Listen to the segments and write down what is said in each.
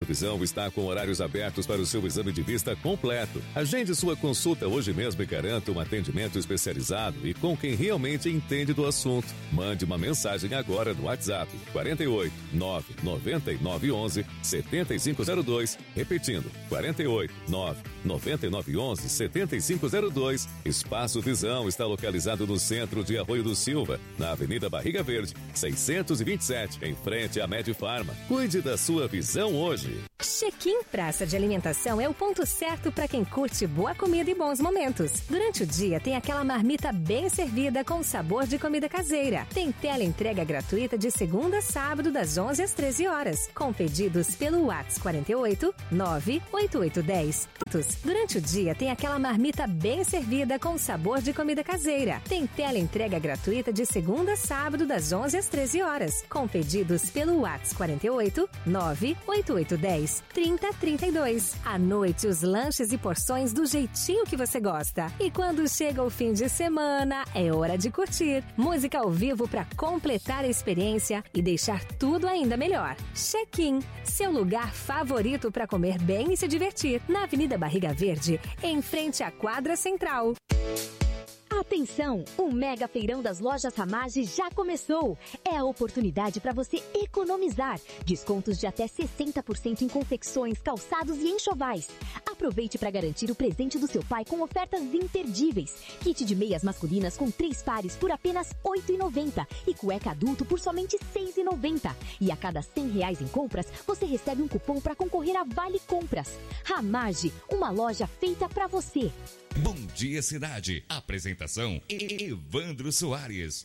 Visão está com horários abertos para o seu exame de vista completo. Agende sua consulta hoje mesmo e garanta um atendimento especializado e com quem realmente entende do assunto. Mande uma mensagem agora no WhatsApp 48 999 11 7502. Repetindo, 48 999 11 7502. Espaço Visão está localizado no centro de Arroio do Silva, na Avenida Barriga Verde, 627, em frente à Medifarma. Cuide da sua visão hoje. Check-in Praça de Alimentação é o ponto certo para quem curte boa comida e bons momentos. Durante o dia tem aquela marmita bem servida com sabor de comida caseira. Tem teleentrega gratuita de segunda a sábado das 11 às 13 horas, com pedidos pelo WhatsApp 48 98810. Durante o dia tem aquela marmita bem servida com sabor de comida caseira. Tem teleentrega gratuita de segunda a sábado das 11 às 13 horas, com pedidos pelo WhatsApp 48 98810 3032. À noite, os lanches e porções do jeitinho que você gosta. E quando chega o fim de semana, é hora de curtir. Música ao vivo para completar a experiência e deixar tudo ainda melhor. Check-in, seu lugar favorito para comer bem e se divertir. Na Avenida Barriga Verde, em frente à quadra central. Atenção! O Mega Feirão das Lojas Ramage já começou! É a oportunidade para você economizar. Descontos de até 60% em confecções, calçados e enxovais. Aproveite para garantir o presente do seu pai com ofertas imperdíveis. Kit de meias masculinas com 3 pares por apenas R$ 8,90 e cueca adulto por somente R$ 6,90. E a cada R$100 em compras, você recebe um cupom para concorrer a Vale Compras. Ramage, uma loja feita para você. Bom Dia Cidade. Apresentação Evandro Soares.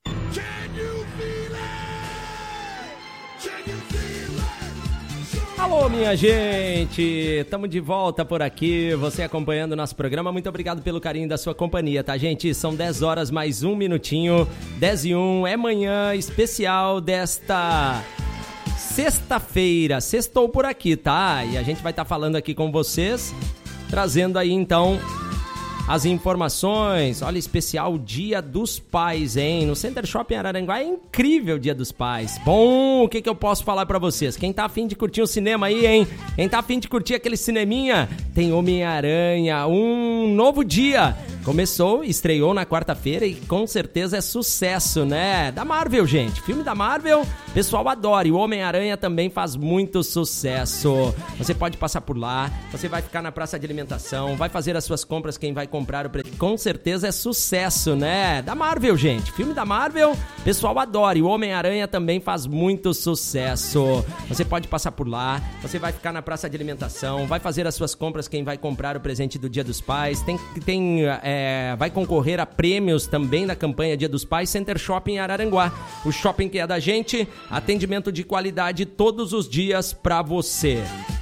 Alô, minha gente, estamos de volta por aqui, você acompanhando o nosso programa, muito obrigado pelo carinho da sua companhia, tá, gente? São 10 horas mais um minutinho, 10:01, é manhã especial desta sexta-feira, sextou por aqui, tá? E a gente vai estar falando aqui com vocês, trazendo aí então as informações. Olha, especial Dia dos Pais, hein? No Center Shopping Araranguá é incrível o Dia dos Pais. Bom, o que eu posso falar pra vocês? Quem tá afim de curtir um cinema aí, hein? Quem tá afim de curtir aquele cineminha? Tem Homem-Aranha, um novo dia. Começou, estreou na quarta-feira e com certeza é sucesso, né? Da Marvel, gente. Filme da Marvel, pessoal adora. E o Homem-Aranha também faz muito sucesso. Você pode passar por lá, você vai ficar na praça de alimentação, vai fazer as suas compras, quem vai comprar o presente. Com certeza é sucesso, né? Da Marvel, gente. Filme da Marvel, pessoal adora. E o Homem-Aranha também faz muito sucesso. Você pode passar por lá, você vai ficar na praça de alimentação, vai fazer as suas compras, quem vai comprar o presente do Dia dos Pais. Vai concorrer a prêmios também na campanha Dia dos Pais. Center Shopping Araranguá. O shopping que é da gente, atendimento de qualidade todos os dias pra você.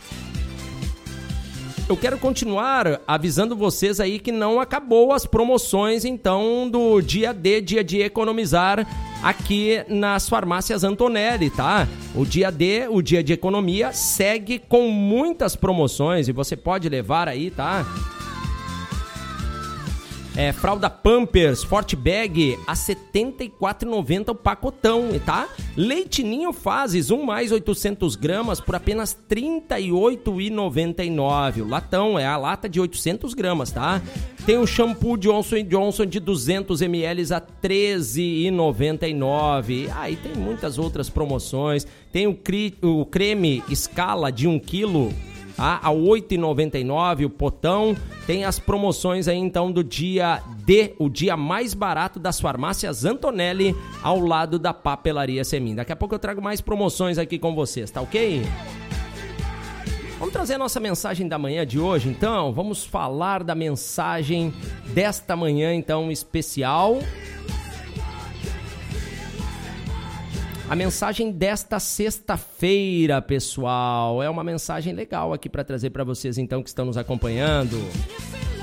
Eu quero continuar avisando vocês aí que não acabou as promoções, então, do dia D, dia de economizar, aqui nas farmácias Antonelli, tá? O dia D, o dia de economia, segue com muitas promoções e você pode levar aí, tá? Fralda Pampers Forte Bag a R$ 74,90 o pacotão, tá? Leite Ninho Fases 1 mais 800 gramas por apenas R$ 38,99. O latão é a lata de 800 gramas, tá? Tem o shampoo Johnson & Johnson de 200 ml a R$ 13,99. Aí tem muitas outras promoções. Tem o creme Scala de 1 kg a R$ 8,99 o potão. Tem as promoções aí então do dia D, o dia mais barato das farmácias Antonelli, ao lado da Papelaria Semin. Daqui a pouco eu trago mais promoções aqui com vocês, tá ok? Vamos trazer a nossa mensagem da manhã de hoje, então. Vamos falar da mensagem desta manhã, então, especial. A mensagem desta sexta-feira, pessoal, é uma mensagem legal aqui para trazer para vocês, então, que estão nos acompanhando.